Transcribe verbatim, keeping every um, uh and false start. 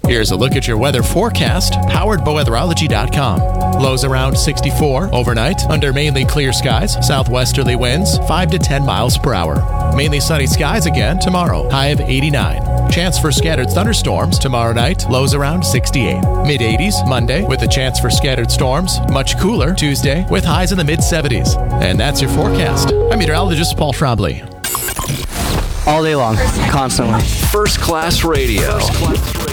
Here's a look at your weather forecast, powered by weatherology dot com. Lows around sixty-four overnight, under mainly clear skies, southwesterly winds five to ten miles per hour. Mainly sunny skies again tomorrow, high of eighty-nine. Chance for scattered thunderstorms tomorrow night, lows around sixty-eight. mid eighties Monday with a chance for scattered storms, much cooler Tuesday with highs in the mid seventies. And that's your forecast. I'm meteorologist Paul Trombley. All day long, constantly. First Class Radio. First Class Radio.